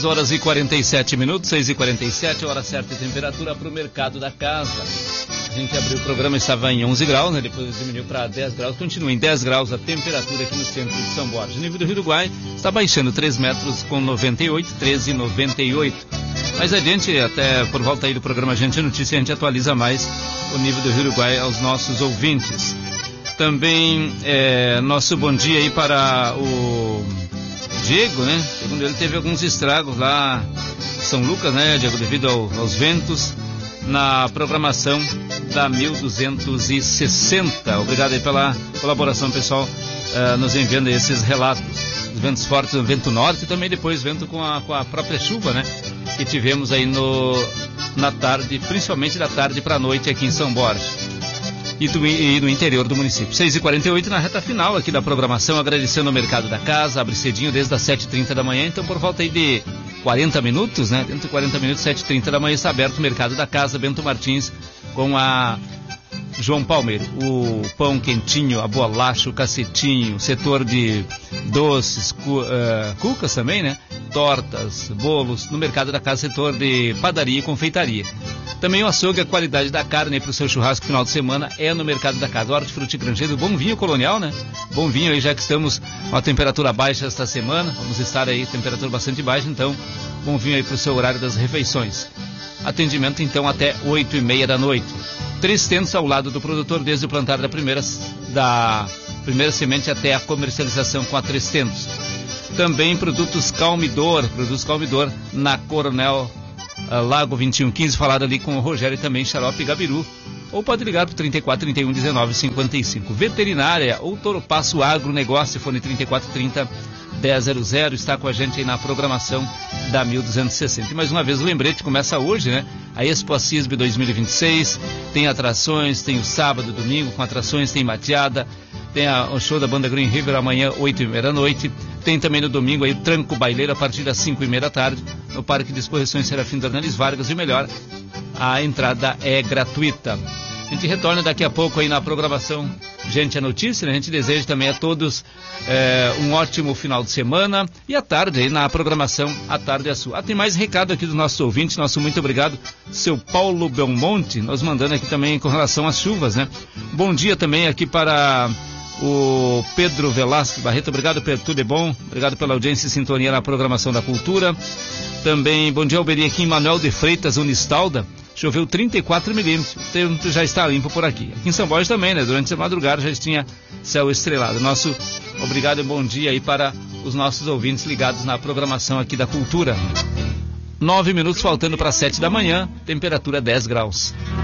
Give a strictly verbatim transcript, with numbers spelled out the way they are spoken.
horas e quarenta e sete minutos, seis e quarenta e sete, hora certa e temperatura para o mercado da casa. A gente abriu o programa, estava em onze graus, né? Depois diminuiu para dez graus, continua em dez graus a temperatura aqui no centro de São Borja. O nível do Rio Uruguai está baixando três metros com noventa e oito, treze e noventa e oito. Mais adiante, até por volta aí do programa Gente Notícia, a gente atualiza mais o nível do Rio Uruguai aos nossos ouvintes. Também é, nosso bom dia aí para o Diego, né? Segundo ele, teve alguns estragos lá em São Lucas, né, Diego, devido ao, aos ventos na programação da mil duzentos e sessenta. Obrigado aí pela colaboração, pessoal, uh, nos enviando esses relatos. Os ventos fortes, o vento norte e também depois vento com a, com a própria chuva, né, que tivemos aí no, na tarde, principalmente da tarde para a noite aqui em São Borja e, do, e no interior do município. seis e quarenta e oito na reta final aqui da programação, agradecendo ao mercado da casa, abre cedinho desde as sete e trinta da manhã, então por volta aí de quarenta minutos, né? Dentro de quarenta minutos, sete e trinta da manhã, está aberto o mercado da casa, Bento Martins, com a João Palmeiro. O pão quentinho, a bolacha, o cacetinho, o setor de doces, cu, uh, cucas também, né? Tortas, bolos, no mercado da casa, setor de padaria e confeitaria. Também o açougue, a qualidade da carne para o seu churrasco final de semana é no mercado da casa. Hortifruti Grangeiro, bom vinho colonial, né? Bom vinho aí, já que estamos com a temperatura baixa esta semana, vamos estar aí, temperatura bastante baixa, então bom vinho aí para o seu horário das refeições. Atendimento então até oito e meia da noite. Três tentos ao lado do produtor, desde o plantar da primeira, da primeira semente até a comercialização com a Três Tentos. Também produtos Calmidor, produtos Calmidor na Coronel Uh, Lago vinte e um quinze, falado ali com o Rogério, e também Xarope Gabiru, ou pode ligar para o trinta e quatro, trinta e um, dezenove, cinquenta e cinco. Veterinária ou Toropasso Agronegócio, fone trinta e quatro, trinta, dez zero zero, está com a gente aí na programação da mil duzentos e sessenta. E mais uma vez o lembrete começa hoje, né? A Expo Assis dois mil e vinte e seis, tem atrações, tem o sábado, domingo com atrações, tem mateada, tem a, o show da banda Green River amanhã, oito e meia da noite. Tem também no domingo aí o Tranco Baileiro a partir das cinco e meia da tarde, no Parque de Exposições Serafim Dornelles Vargas. E o melhor, a entrada é gratuita. A gente retorna daqui a pouco aí na programação Gente é Notícia, né? A gente deseja também a todos é, um ótimo final de semana e à tarde aí na programação A Tarde é Sua. Ah, tem mais recado aqui dos nossos ouvintes, nosso muito obrigado, seu Paulo Belmonte, nos mandando aqui também com relação às chuvas, né? Bom dia também aqui para o Pedro Velasco Barreto, obrigado Pedro, tudo é bom, obrigado pela audiência e sintonia na programação da cultura. Também, bom dia Alberi, aqui em Manuel de Freitas, Unistalda, choveu trinta e quatro milímetros, o tempo já está limpo por aqui. Aqui em São Borja também, né, durante a madrugada já tinha céu estrelado. Nosso obrigado e bom dia aí para os nossos ouvintes ligados na programação aqui da cultura. Nove minutos faltando para sete da manhã, temperatura dez graus.